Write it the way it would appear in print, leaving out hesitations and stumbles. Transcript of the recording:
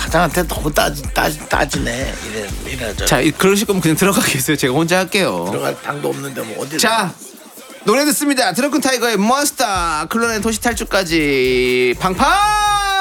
사장한테 너무 따지네. 이래. 자, 그러실 거면 그냥 들어가겠어요. 제가 혼자 할게요. 들어갈 방도 없는데 뭐 어디. 자, 노래 듣습니다. 드렁큰 타이거의 몬스터, 클론의 도시 탈출까지 팡팡.